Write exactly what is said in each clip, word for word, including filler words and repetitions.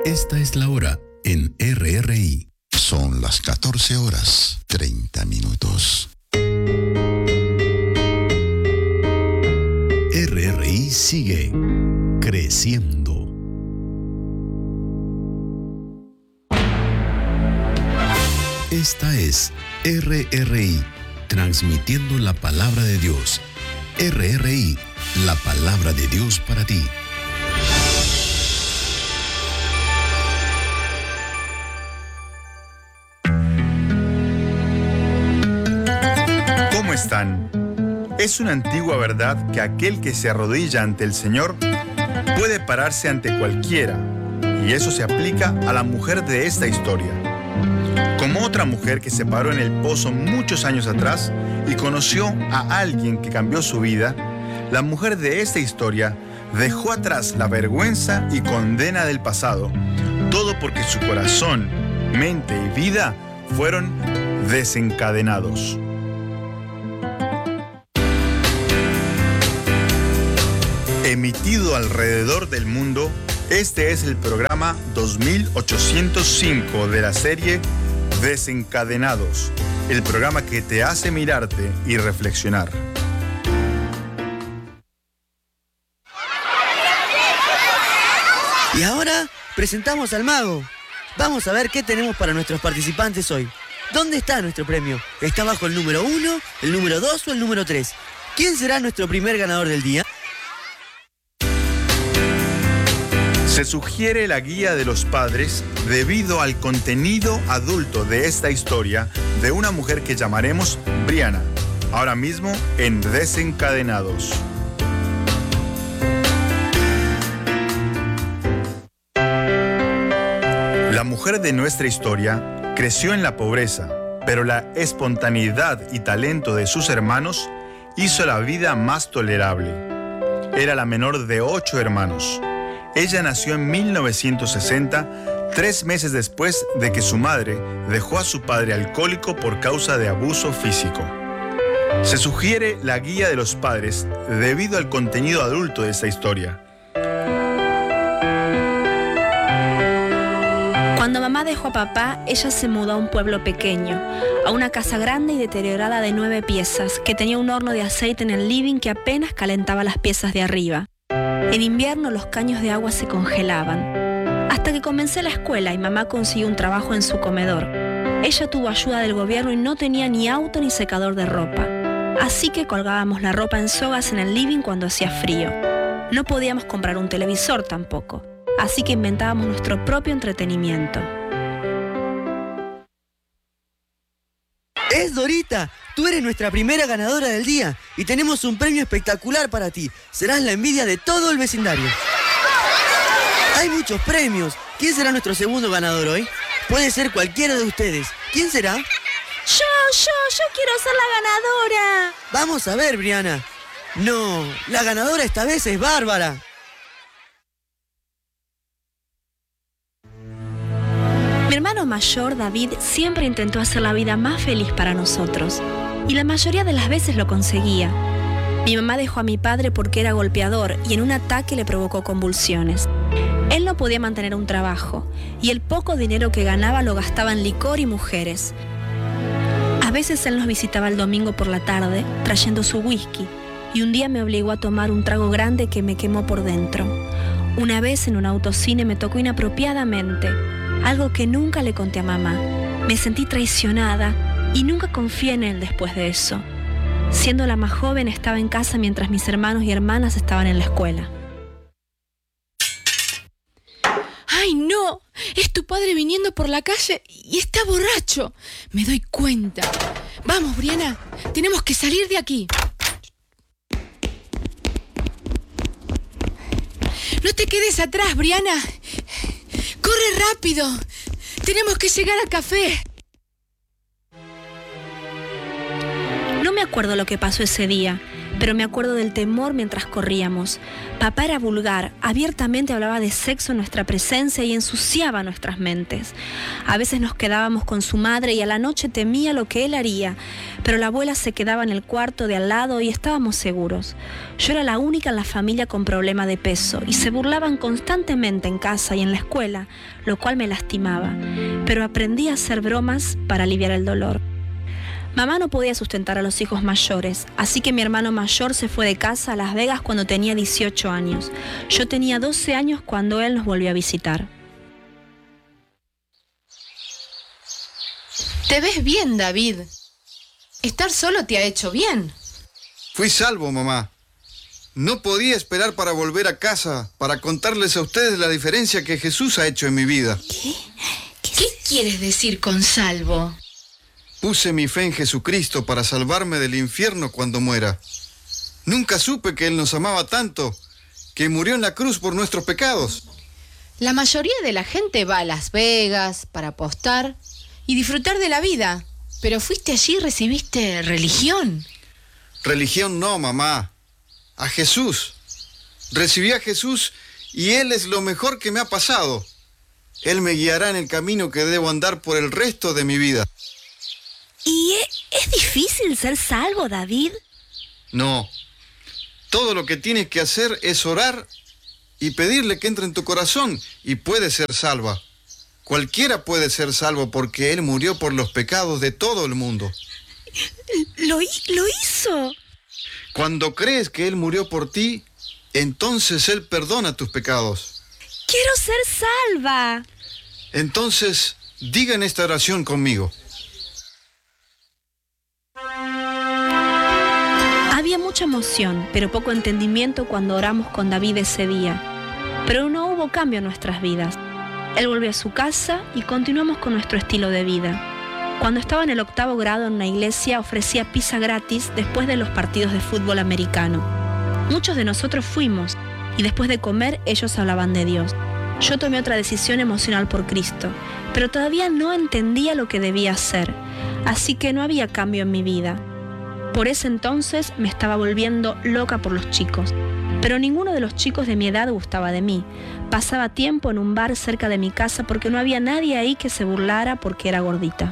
Esta es la hora en R R I. Son las catorce horas, treinta minutos. R R I sigue creciendo. Esta es R R I, transmitiendo la palabra de Dios. R R I, la palabra de Dios para ti. ¿Cómo están? Es una antigua verdad que aquel que se arrodilla ante el Señor puede pararse ante cualquiera, y eso se aplica a la mujer de esta historia. Como otra mujer que se paró en el pozo muchos años atrás y conoció a alguien que cambió su vida, la mujer de esta historia dejó atrás la vergüenza y condena del pasado, todo porque su corazón, mente y vida fueron desencadenados. Emitido alrededor del mundo, este es el programa dos mil ochocientos cinco de la serie Desencadenados, el programa que te hace mirarte y reflexionar. Y ahora presentamos al mago. Vamos a ver qué tenemos para nuestros participantes hoy. ¿Dónde está nuestro premio? ¿Está bajo el número uno, el número dos o el número tres? ¿Quién será nuestro primer ganador del día? Se sugiere la guía de los padres debido al contenido adulto de esta historia de una mujer que llamaremos Briana, ahora mismo en Desencadenados. La mujer de nuestra historia creció en la pobreza, pero la espontaneidad y talento de sus hermanos hizo la vida más tolerable. Era la menor de ocho hermanos. Ella nació en mil novecientos sesenta, tres meses después de que su madre dejó a su padre alcohólico por causa de abuso físico. Se sugiere la guía de los padres debido al contenido adulto de esta historia. Cuando mamá dejó a papá, ella se mudó a un pueblo pequeño, a una casa grande y deteriorada de nueve piezas, que tenía un horno de aceite en el living que apenas calentaba las piezas de arriba. En invierno los caños de agua se congelaban. Hasta que comencé la escuela y mamá consiguió un trabajo en su comedor. Ella tuvo ayuda del gobierno y no tenía ni auto ni secador de ropa. Así que colgábamos la ropa en sogas en el living cuando hacía frío. No podíamos comprar un televisor tampoco. Así que inventábamos nuestro propio entretenimiento. ¡Es Dorita! Tú eres nuestra primera ganadora del día y tenemos un premio espectacular para ti. Serás la envidia de todo el vecindario. Hay muchos premios. ¿Quién será nuestro segundo ganador hoy? Puede ser cualquiera de ustedes. ¿Quién será? Yo, yo, yo quiero ser la ganadora. Vamos a ver, Briana. No, la ganadora esta vez es Bárbara. Mi hermano mayor, David, siempre intentó hacer la vida más feliz para nosotros. Y la mayoría de las veces lo conseguía. Mi mamá dejó a mi padre porque era golpeador y en un ataque le provocó convulsiones. Él no podía mantener un trabajo y el poco dinero que ganaba lo gastaba en licor y mujeres. A veces él nos visitaba el domingo por la tarde trayendo su whisky y un día me obligó a tomar un trago grande que me quemó por dentro. Una vez en un autocine me tocó inapropiadamente, algo que nunca le conté a mamá. Me sentí traicionada y nunca confié en él después de eso. Siendo la más joven, estaba en casa mientras mis hermanos y hermanas estaban en la escuela. ¡Ay, no! Es tu padre viniendo por la calle y está borracho. Me doy cuenta. Vamos, Briana. Tenemos que salir de aquí. No te quedes atrás, Briana. ¡Corre rápido! Tenemos que llegar al café. No me acuerdo lo que pasó ese día. pero me acuerdo del temor mientras corríamos. Papá era vulgar, abiertamente hablaba de sexo en nuestra presencia y ensuciaba nuestras mentes. A veces nos quedábamos con su madre y a la noche temía lo que él haría, pero la abuela se quedaba en el cuarto de al lado y estábamos seguros. Yo era la única en la familia con problema de peso y se burlaban constantemente en casa y en la escuela, lo cual me lastimaba, pero aprendí a hacer bromas para aliviar el dolor. Mamá no podía sustentar a los hijos mayores, así que mi hermano mayor se fue de casa a Las Vegas cuando tenía dieciocho años. Yo tenía doce años cuando él nos volvió a visitar. Te ves bien, David. Estar solo te ha hecho bien. Fui salvo, mamá. No podía esperar para volver a casa, para contarles a ustedes la diferencia que Jesús ha hecho en mi vida. ¿Qué? ¿Qué, ¿Qué quieres decir con salvo? Puse mi fe en Jesucristo para salvarme del infierno cuando muera. Nunca supe que Él nos amaba tanto, que murió en la cruz por nuestros pecados. La mayoría de la gente va a Las Vegas para apostar y disfrutar de la vida. Pero fuiste allí y recibiste religión. Religión no, mamá. A Jesús. Recibí a Jesús y Él es lo mejor que me ha pasado. Él me guiará en el camino que debo andar por el resto de mi vida. ¿Y es, es difícil ser salvo, David? No. Todo lo que tienes que hacer es orar y pedirle que entre en tu corazón y puedes ser salva. Cualquiera puede ser salvo porque Él murió por los pecados de todo el mundo. ¿Lo, lo hizo? Cuando crees que Él murió por ti, entonces Él perdona tus pecados. ¡Quiero ser salva! Entonces, digan esta oración conmigo. Había mucha emoción, pero poco entendimiento cuando oramos con David ese día. Pero no hubo cambio en nuestras vidas. Él volvió a su casa y continuamos con nuestro estilo de vida. Cuando estaba en el octavo grado en una iglesia, ofrecía pizza gratis después de los partidos de fútbol americano. Muchos de nosotros fuimos, y después de comer ellos hablaban de Dios. Yo tomé otra decisión emocional por Cristo, pero todavía no entendía lo que debía hacer, así que no había cambio en mi vida. Por ese entonces me estaba volviendo loca por los chicos, pero ninguno de los chicos de mi edad gustaba de mí. Pasaba tiempo en un bar cerca de mi casa porque no había nadie ahí que se burlara porque era gordita.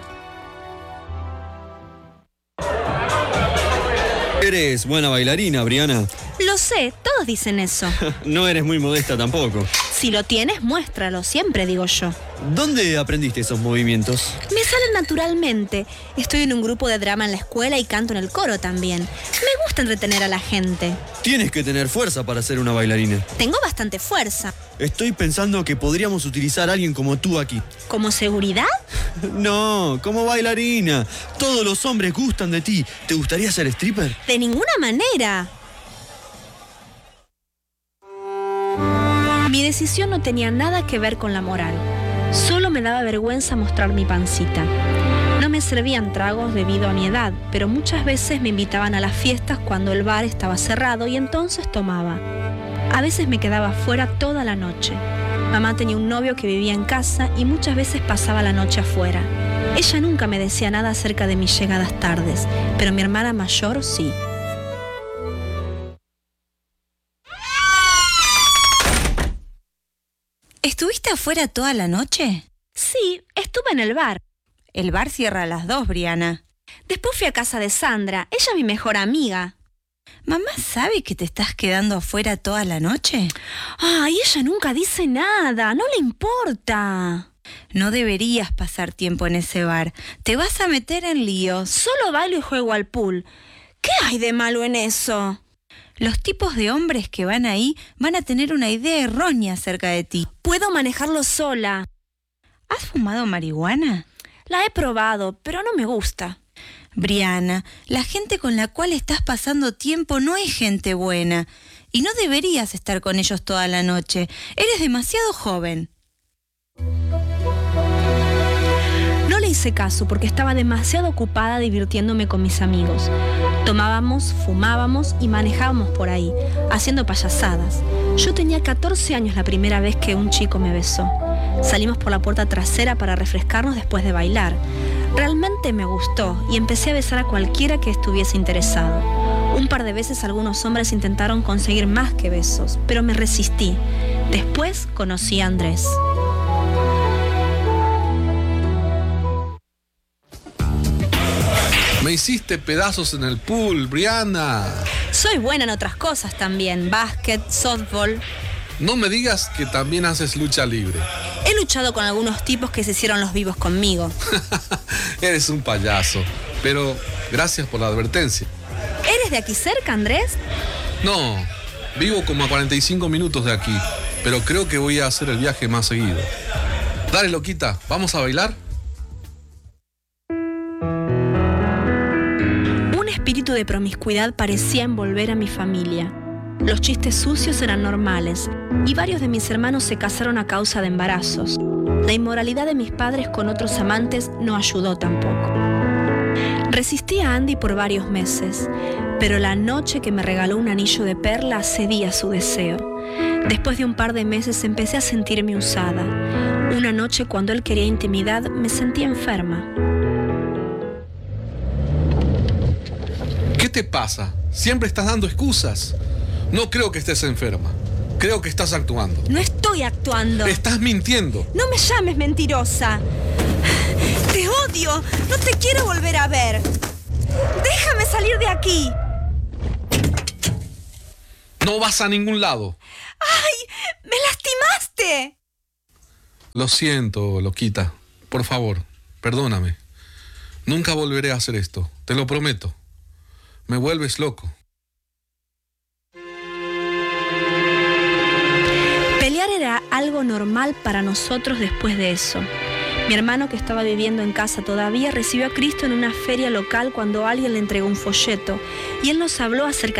Eres buena bailarina, Briana. Lo sé, todos dicen eso. No eres muy modesta tampoco. Si lo tienes, muéstralo, siempre digo yo. ¿Dónde aprendiste esos movimientos? Me salen naturalmente. Estoy en un grupo de drama en la escuela y canto en el coro también. Me gusta entretener a la gente. Tienes que tener fuerza para ser una bailarina. Tengo bastante fuerza. Estoy pensando que podríamos utilizar a alguien como tú aquí. ¿Como seguridad? No, como bailarina. Todos los hombres gustan de ti. ¿Te gustaría ser stripper? De ninguna manera. Mi decisión no tenía nada que ver con la moral. Solo me daba vergüenza mostrar mi pancita. No me servían tragos debido a mi edad, pero muchas veces me invitaban a las fiestas cuando el bar estaba cerrado y entonces tomaba. A veces me quedaba afuera toda la noche. Mamá tenía un novio que vivía en casa y muchas veces pasaba la noche afuera. Ella nunca me decía nada acerca de mis llegadas tardes, pero mi hermana mayor sí. ¿Estuviste afuera toda la noche? Sí, estuve en el bar. El bar cierra a las dos, Briana. Después fui a casa de Sandra, ella es mi mejor amiga. ¿Mamá sabe que te estás quedando afuera toda la noche? Ay, ella nunca dice nada, no le importa. No deberías pasar tiempo en ese bar. Te vas a meter en líos. Solo bailo y juego al pool. ¿Qué hay de malo en eso? Los tipos de hombres que van ahí van a tener una idea errónea acerca de ti. Puedo manejarlo sola. ¿Has fumado marihuana? La he probado, pero no me gusta. Briana, la gente con la cual estás pasando tiempo no es gente buena. Y no deberías estar con ellos toda la noche. Eres demasiado joven. No le hice caso porque estaba demasiado ocupada divirtiéndome con mis amigos. Tomábamos, fumábamos y manejábamos por ahí, haciendo payasadas. Yo tenía catorce años la primera vez que un chico me besó. Salimos por la puerta trasera para refrescarnos después de bailar. Realmente me gustó y empecé a besar a cualquiera que estuviese interesado. Un par de veces algunos hombres intentaron conseguir más que besos, pero me resistí. Después conocí a Andrés. Me hiciste pedazos en el pool, Brianna. Soy buena en otras cosas también, básquet, softball. No me digas que también haces lucha libre. He luchado con algunos tipos que se hicieron los vivos conmigo. Eres un payaso, pero gracias por la advertencia. ¿Eres de aquí cerca, Andrés? No, vivo como a cuarenta y cinco minutos de aquí, pero creo que voy a hacer el viaje más seguido. Dale, loquita, ¿vamos a bailar? Un espíritu de promiscuidad parecía envolver a mi familia. Los chistes sucios eran normales y varios de mis hermanos se casaron a causa de embarazos. La inmoralidad de mis padres con otros amantes no ayudó tampoco. Resistí a Andy por varios meses, pero la noche que me regaló un anillo de perla cedí a su deseo. Después de un par de meses empecé a sentirme usada. Una noche cuando él quería intimidad me sentí enferma. ¿Qué te pasa? Siempre estás dando excusas. No creo que estés enferma. Creo que estás actuando. No estoy actuando. Estás mintiendo. No me llames mentirosa. Te odio. No te quiero volver a ver. Déjame salir de aquí. No vas a ningún lado. ¡Ay! ¡Me lastimaste! Lo siento, loquita. Por favor, perdóname. Nunca volveré a hacer esto. Te lo prometo. Me vuelves loco. Pelear era algo normal para nosotros después de eso. Mi hermano, que estaba viviendo en casa todavía, recibió a Cristo en una feria local cuando alguien le entregó un folleto y él nos habló acerca